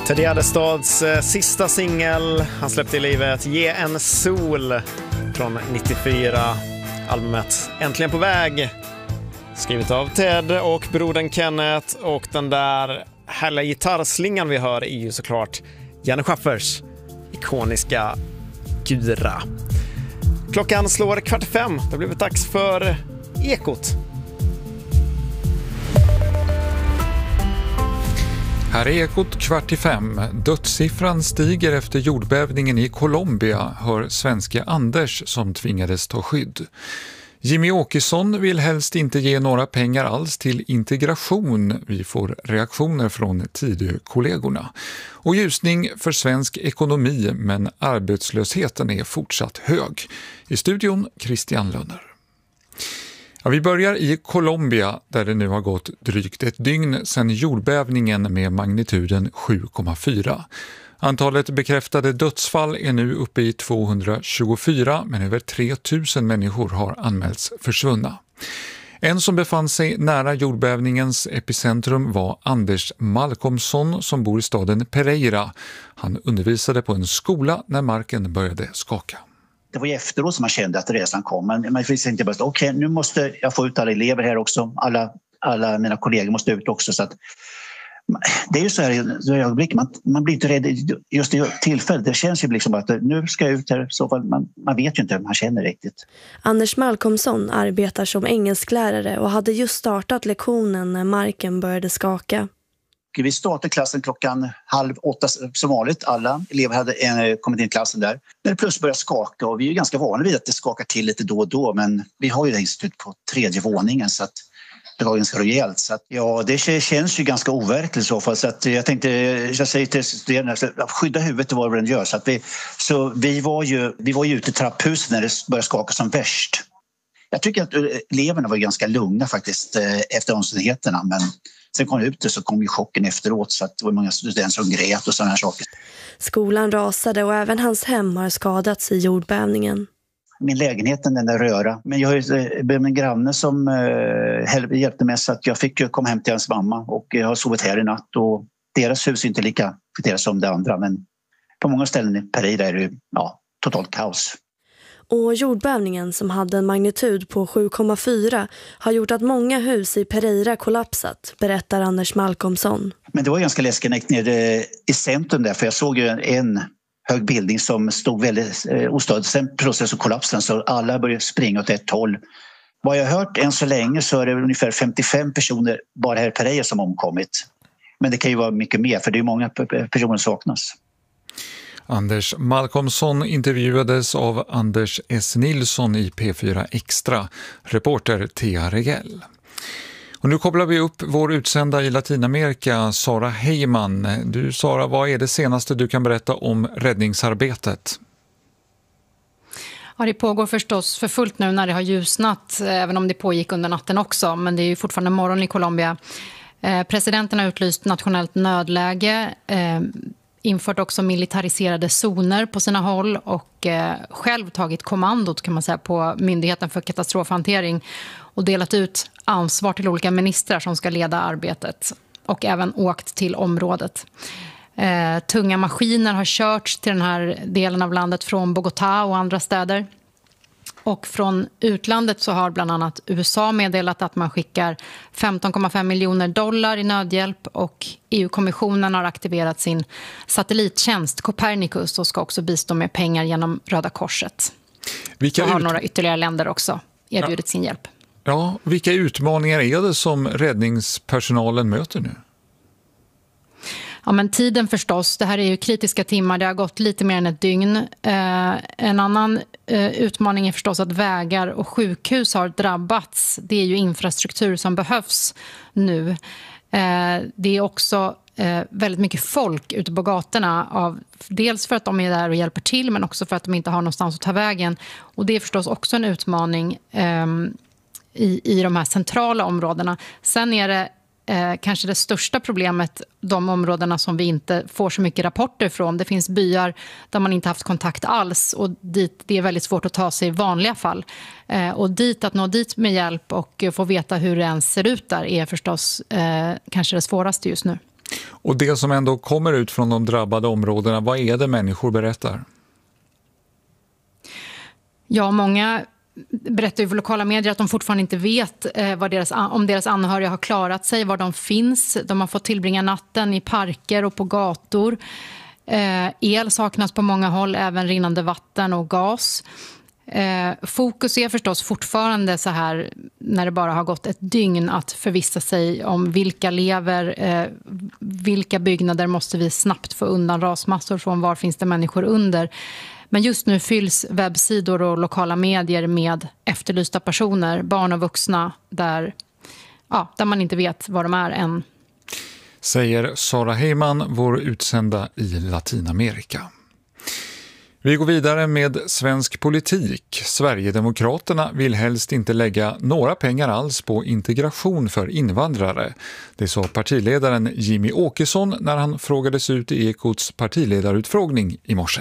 Ted Gärdestads sista singel, han släppte i livet Ge en sol från 94, albumet Äntligen på väg, skrivet av Ted och brodern Kenneth, och den där härliga gitarrslingan vi hör är ju såklart Janne Schaffers ikoniska Gura. Klockan slår 4:45, det har blivit dags för Ekot. Här är Ekot 4:45. Dödssiffran stiger efter jordbävningen i Colombia, hör svenska Anders som tvingades ta skydd. Jimmy Åkesson vill helst inte ge några pengar alls till integration. Vi får reaktioner från Tidökollegorna. Och ljusning för svensk ekonomi, men arbetslösheten är fortsatt hög. I studion Christian Lönner. Ja, vi börjar i Colombia där det nu har gått drygt ett dygn sedan jordbävningen med magnituden 7,4. Antalet bekräftade dödsfall är nu uppe i 224, men över 3000 människor har anmälts försvunna. En som befann sig nära jordbävningens epicentrum var Anders Malcolmsson som bor i staden Pereira. Han undervisade på en skola när marken började skaka. Det var ju efteråt som man kände att resan kom. Men man tänkte bara, okej, nu måste jag få ut alla elever här också. Alla mina kollegor måste ut också. Så att, det är ju så här i ögonblick, man blir inte rädd just i tillfället. Det känns ju liksom att nu ska jag ut här. Så fall, man vet ju inte hur man känner riktigt. Anders Malcolmsson arbetar som engelsklärare och hade just startat lektionen när marken började skaka. Vi startade klassen 7:30 som vanligt. Alla elever hade kommit in i klassen där. När det plötsligt började skaka, och vi är ju ganska vana vid att det skakar till lite då och då, men vi har ju det institut på 3:e våningen så att det var ganska rejält. Så att, ja, det känns ju ganska overkligt i så fall. Så att jag säger till studerande att skydda huvudet och vad den gör. Så vi var ju ute i trapphuset när det började skaka som värst. Jag tycker att eleverna var ganska lugna faktiskt efter omständigheterna, men sen kom ut och så kom ju chocken efteråt, så att det var många studenter som grät och sådana här saker. Skolan rasade och även hans hem har skadats i jordbävningen. Min lägenhet den är röra, men jag har en granne som hjälpte mig så att jag fick komma hem till hans mamma, och jag har sovit här i natt, och deras hus är inte lika kvitterat som det andra, men på många ställen i Pereira är det totalt kaos. Och jordbävningen som hade en magnitud på 7,4 har gjort att många hus i Pereira kollapsat, berättar Anders Malcolmsson. Men det var ganska läskigt när jag gick ner i centrum där, för jag såg ju en hög bildning som stod väldigt ostadigt. Sen plötsligt så kollapsade den, så alla började springa åt ett håll. Vad jag har hört än så länge så är det ungefär 55 personer bara här i Pereira som omkommit. Men det kan ju vara mycket mer, för det är många personer som saknas. Anders Malcolmsson intervjuades av Anders S. Nilsson i P4 Extra, reporter Thea Regell. Och nu kopplar vi upp vår utsända i Latinamerika, Sara Heyman. Du Sara, vad är det senaste du kan berätta om räddningsarbetet? Ja, det pågår förstås för fullt nu när det har ljusnat, även om det pågick under natten också. Men det är ju fortfarande morgon i Colombia. Presidenten har utlyst nationellt nödläge, infört också militariserade zoner på sina håll och själv tagit kommandot kan man säga på Myndigheten för katastrofhantering och delat ut ansvar till olika ministrar som ska leda arbetet och även åkt till området. Tunga maskiner har körts till den här delen av landet från Bogotá och andra städer. Och från utlandet så har bland annat USA meddelat att man skickar $15,5 miljoner i nödhjälp, och EU-kommissionen har aktiverat sin satellittjänst Copernicus och ska också bistå med pengar genom Röda Korset. Så har några ytterligare länder också erbjudit sin hjälp. Ja, vilka utmaningar är det som räddningspersonalen möter nu? Ja, men tiden förstås. Det här är ju kritiska timmar. Det har gått lite mer än ett dygn. En annan utmaning är förstås att vägar och sjukhus har drabbats. Det är ju infrastruktur som behövs nu. Det är också väldigt mycket folk ute på gatorna. Dels för att de är där och hjälper till, men också för att de inte har någonstans att ta vägen. Och det är förstås också en utmaning i de här centrala områdena. Sen är det kanske det största problemet, de områdena som vi inte får så mycket rapporter från. Det finns byar där man inte haft kontakt alls, och dit det är väldigt svårt att ta sig i vanliga fall. Och att nå dit med hjälp och få veta hur det ens ser ut där är förstås kanske det svåraste just nu. Och det som ändå kommer ut från de drabbade områdena, vad är det människor berättar? Ja, många berättar ju för lokala medier att de fortfarande inte vet om deras anhöriga har klarat sig, var de finns. De har fått tillbringa natten i parker och på gator. El saknas på många håll, även rinnande vatten och gas. Fokus är förstås fortfarande så här när det bara har gått ett dygn att förvissa sig om vilka lever, vilka byggnader måste vi snabbt få undan rasmassor från, var finns det människor under. Men just nu fylls webbsidor och lokala medier med efterlysta personer, barn och vuxna, där man inte vet var de är än. Säger Sara Heyman, vår utsända i Latinamerika. Vi går vidare med svensk politik. Sverigedemokraterna vill helst inte lägga några pengar alls på integration för invandrare. Det sa partiledaren Jimmy Åkesson när han frågades ut i Ekots partiledarutfrågning i morse.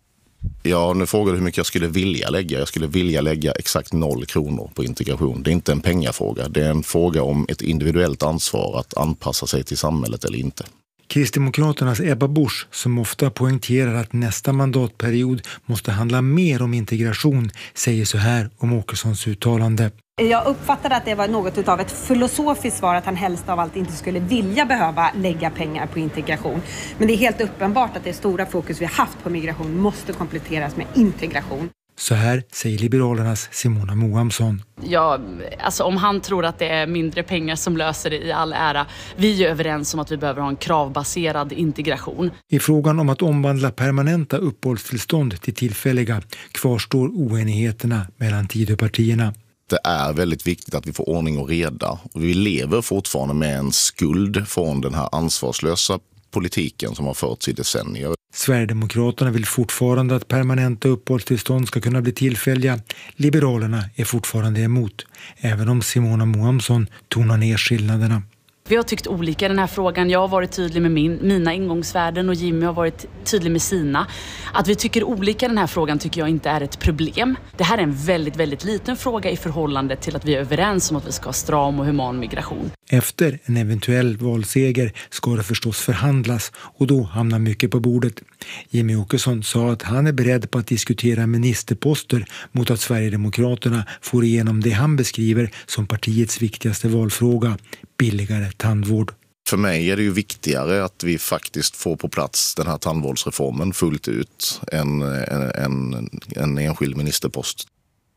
Ja, nu frågar du hur mycket jag skulle vilja lägga. Jag skulle vilja lägga exakt 0 kronor på integration. Det är inte en pengafråga. Det är en fråga om ett individuellt ansvar att anpassa sig till samhället eller inte. Kristdemokraternas Ebba Busch, som ofta poängterar att nästa mandatperiod måste handla mer om integration, säger så här om Åkessons uttalande. Jag uppfattade att det var något av ett filosofiskt svar att han helst av allt inte skulle vilja behöva lägga pengar på integration. Men det är helt uppenbart att det stora fokus vi har haft på migration måste kompletteras med integration. Så här säger Liberalernas Simona Moamsson. Ja, alltså om han tror att det är mindre pengar som löser det i all ära. Vi är överens om att vi behöver ha en kravbaserad integration. I frågan om att omvandla permanenta uppehållstillstånd till tillfälliga kvarstår oenigheterna mellan Tidöpartierna. Det är väldigt viktigt att vi får ordning och reda. Och vi lever fortfarande med en skuld från den här ansvarslösa politiken som har förts i decennier. Sverigedemokraterna vill fortfarande att permanenta uppehållstillstånd ska kunna bli tillfälliga. Liberalerna är fortfarande emot, även om Simona Moamsson tonar ner skillnaderna. Vi har tyckt olika i den här frågan. Jag har varit tydlig med mina ingångsvärden och Jimmy har varit tydlig med sina. Att vi tycker olika i den här frågan tycker jag inte är ett problem. Det här är en väldigt, väldigt liten fråga i förhållande till att vi är överens om att vi ska ha stram och human migration. Efter en eventuell valseger ska det förstås förhandlas och då hamnar mycket på bordet. Jimmy Åkesson sa att han är beredd på att diskutera ministerposter mot att Sverigedemokraterna får igenom det han beskriver som partiets viktigaste valfråga, billigare tandvård. För mig är det ju viktigare att vi faktiskt får på plats den här tandvårdsreformen fullt ut än en enskild ministerpost.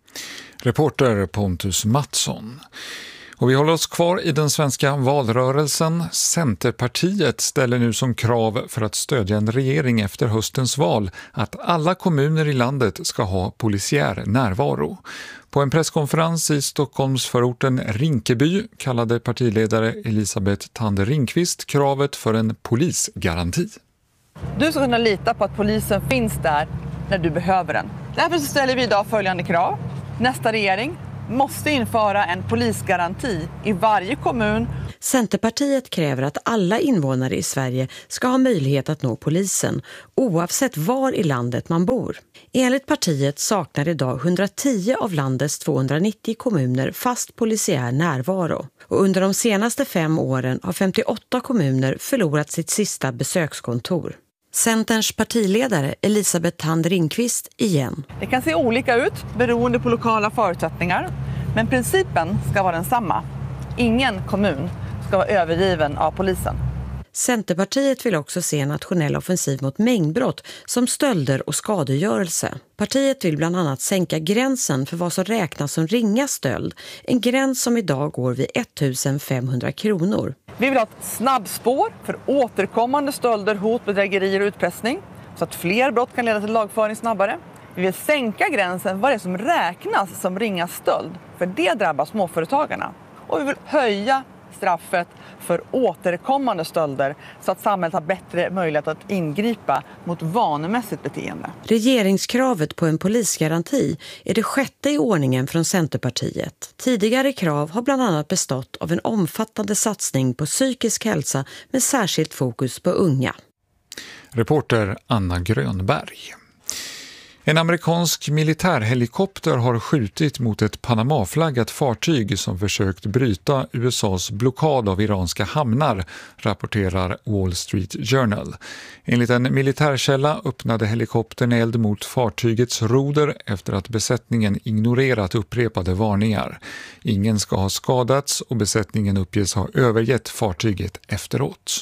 Reporter Pontus Mattsson. Och vi håller oss kvar i den svenska valrörelsen. Centerpartiet ställer nu som krav för att stödja en regering efter höstens val att alla kommuner i landet ska ha polisiär närvaro. På en presskonferens i Stockholmsförorten Rinkeby kallade partiledare Elisabeth Thande Ringqvist kravet för en polisgaranti. Du ska kunna lita på att polisen finns där när du behöver den. Därför så ställer vi idag följande krav. Nästa regering måste införa en polisgaranti i varje kommun. Centerpartiet kräver att alla invånare i Sverige ska ha möjlighet att nå polisen, oavsett var i landet man bor. Enligt partiet saknar idag 110 av landets 290 kommuner fast polisiär närvaro. Och under de senaste 5 åren har 58 kommuner förlorat sitt sista besökskontor. Centerns partiledare Elisabeth Thande Ringqvist igen. Det kan se olika ut beroende på lokala förutsättningar, men principen ska vara densamma. Ingen kommun ska vara övergiven av polisen. Centerpartiet vill också se en nationell offensiv mot mängdbrott som stölder och skadegörelse. Partiet vill bland annat sänka gränsen för vad som räknas som ringa stöld, en gräns som idag går vid 1 500 kronor. Vi vill ha ett snabbspår för återkommande stölder, hot, bedrägerier och utpressning så att fler brott kan leda till lagföring snabbare. Vi vill sänka gränsen vad det är som räknas som ringa stöld, för det drabbar småföretagarna. Och vi vill höja straffet för återkommande stölder så att samhället har bättre möjlighet att ingripa mot vanemässigt beteende. Regeringskravet på en polisgaranti är det 6:e i ordningen från Centerpartiet. Tidigare krav har bland annat bestått av en omfattande satsning på psykisk hälsa med särskilt fokus på unga. Reporter Anna Grönberg. En amerikansk militärhelikopter har skjutit mot ett Panama-flaggat fartyg som försökt bryta USAs blockad av iranska hamnar, rapporterar Wall Street Journal. Enligt en militärkälla öppnade helikoptern eld mot fartygets roder efter att besättningen ignorerat upprepade varningar. Ingen ska ha skadats och besättningen uppges ha övergett fartyget efteråt.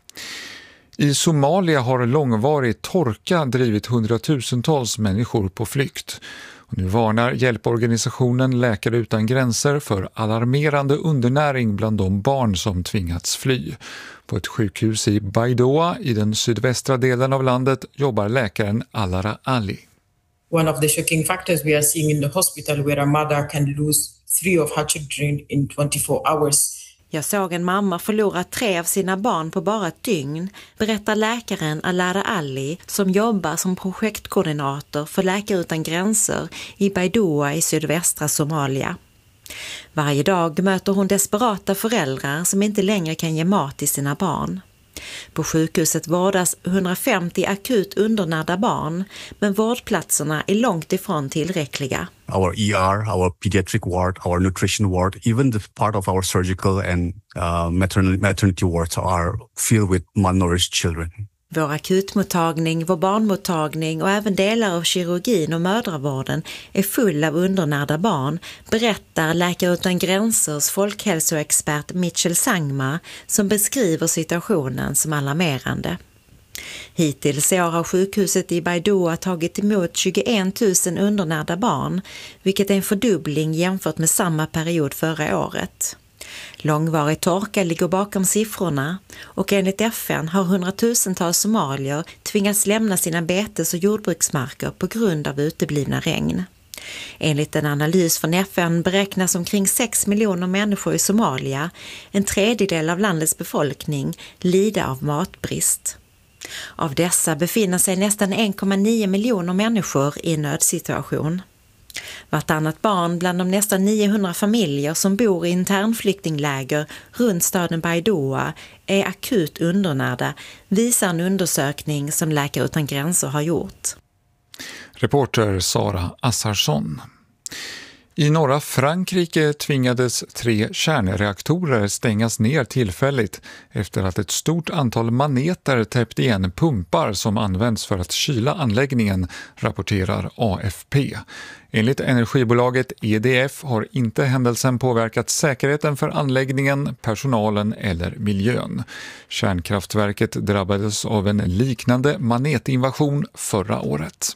I Somalia har långvarig torka drivit hundratusentals människor på flykt. Och nu varnar hjälporganisationen Läkare utan gränser för alarmerande undernäring bland de barn som tvingats fly. På ett sjukhus i Baidoa i den sydvästra delen av landet jobbar läkaren Alara Ali. One of the shocking factors we are seeing in the hospital where a mother can lose 3 of her children in 24 hours. Jag såg en mamma förlora 3 av sina barn på bara ett dygn, berättar läkaren Alara Ali som jobbar som projektkoordinator för Läkare utan gränser i Baidoa i sydvästra Somalia. Varje dag möter hon desperata föräldrar som inte längre kan ge mat till sina barn. På sjukhuset vårdas 150 akut undernärda barn, men vårdplatserna är långt ifrån tillräckliga. Our ER, our pediatric ward, our nutrition ward, even the part of our surgical and maternity wards are filled with malnourished children. Vår akutmottagning, vår barnmottagning och även delar av kirurgin och mödravården är full av undernärda barn, berättar Läkare utan gränsers folkhälsoexpert Mitchell Sangma som beskriver situationen som alarmerande. Hittills i år har sjukhuset i Baidoa tagit emot 21 000 undernärda barn, vilket är en fördubbling jämfört med samma period förra året. Långvarig torka ligger bakom siffrorna och enligt FN har hundratusentals somalier tvingats lämna sina betes- och jordbruksmarker på grund av uteblivna regn. Enligt en analys från FN beräknas omkring 6 miljoner människor i Somalia, en tredjedel av landets befolkning, lida av matbrist. Av dessa befinner sig nästan 1,9 miljoner människor i en nödsituation. Vartannat barn bland de nästan 900 familjer som bor i internflyktingläger runt staden Baidoa är akut undernärda, visar en undersökning som Läkare utan gränser har gjort. Reporter Sara Assarsson. I norra Frankrike tvingades 3 kärnreaktorer stängas ner tillfälligt efter att ett stort antal maneter täppt igen pumpar som används för att kyla anläggningen, rapporterar AFP. Enligt energibolaget EDF har inte händelsen påverkat säkerheten för anläggningen, personalen eller miljön. Kärnkraftverket drabbades av en liknande manetinvasion förra året.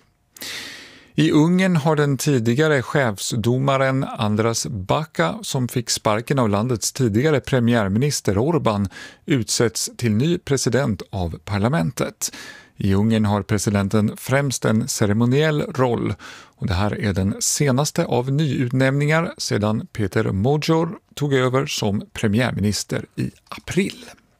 I Ungern har den tidigare chefsdomaren Andras Baka, som fick sparken av landets tidigare premiärminister Orbán, utsetts till ny president av parlamentet. I Ungern har presidenten främst en ceremoniell roll och det här är den senaste av nyutnämningar sedan Peter Magyar tog över som premiärminister i april.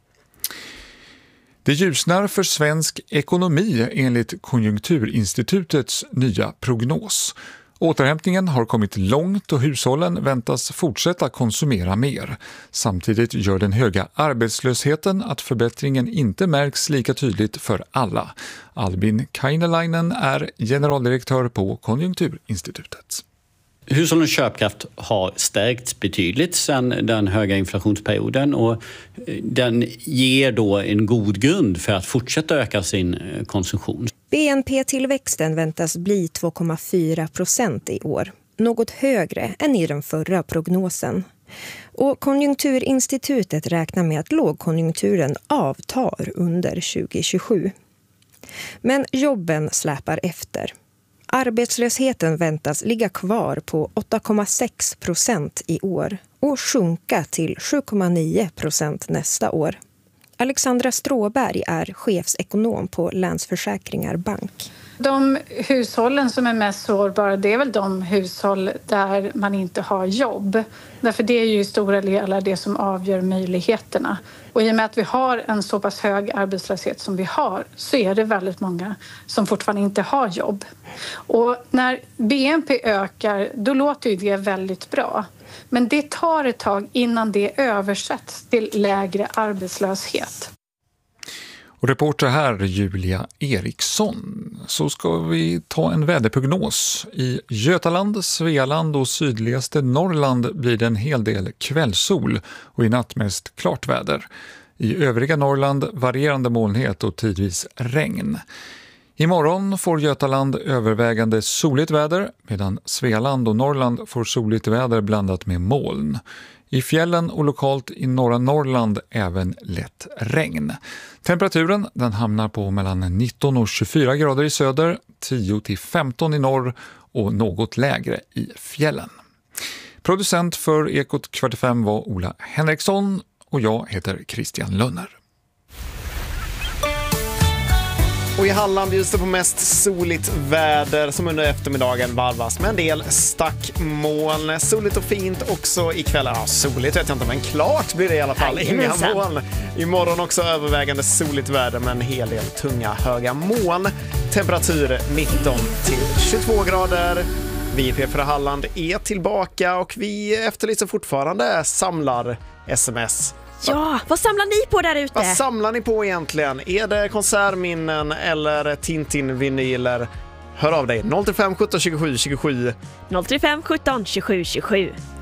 Det ljusnar för svensk ekonomi enligt Konjunkturinstitutets nya prognos. Återhämtningen har kommit långt och hushållen väntas fortsätta konsumera mer. Samtidigt gör den höga arbetslösheten att förbättringen inte märks lika tydligt för alla. Albin Kainalainen är generaldirektör på Konjunkturinstitutet. Hushållens köpkraft har stärkts betydligt sedan den höga inflationsperioden och den ger då en god grund för att fortsätta öka sin konsumtion. BNP-tillväxten väntas bli 2,4% i år, något högre än i den förra prognosen. Och Konjunkturinstitutet räknar med att lågkonjunkturen avtar under 2027. Men jobben släpar efter. Arbetslösheten väntas ligga kvar på 8,6% i år och sjunka till 7,9% nästa år. Alexandra Stråberg är chefsekonom på Länsförsäkringar Bank. De hushållen som är mest sårbara, det är väl de hushåll där man inte har jobb. Därför det är ju i stora delar det som avgör möjligheterna. Och i och med att vi har en så pass hög arbetslöshet som vi har så är det väldigt många som fortfarande inte har jobb. Och när BNP ökar, då låter ju det väldigt bra. Men det tar ett tag innan det översätts till lägre arbetslöshet. Och reporter här Julia Eriksson. Så ska vi ta en väderprognos. I Götaland, Svealand och sydligaste Norrland blir det en hel del kvällssol och i natt mest klart väder. I övriga Norrland varierande molnighet och tidvis regn. Imorgon får Götaland övervägande soligt väder medan Svealand och Norrland får soligt väder blandat med moln. I fjällen och lokalt i norra Norrland även lätt regn. Temperaturen den hamnar på mellan 19 och 24 grader i söder, 10 till 15 i norr och något lägre i fjällen. Producent för Ekot 45 var Ola Henriksson och jag heter Christian Lönner. Och i Halland bjuds det på mest soligt väder som under eftermiddagen varvas med en del stackmoln. Soligt och fint också ikväll. Ja, soligt vet jag inte, men klart blir det i alla fall. Inga moln. Imorgon också övervägande soligt väder med en hel del tunga höga moln. Temperatur 19 till 22 grader. Vi i P4 Halland är tillbaka och vi efterlyser fortfarande samlar sms. Ja, vad samlar ni på där ute? Vad samlar ni på egentligen? Är det konsertminnen eller Tintin-vinyler? Hör av dig 035 17 27 27. 035 17 27 27.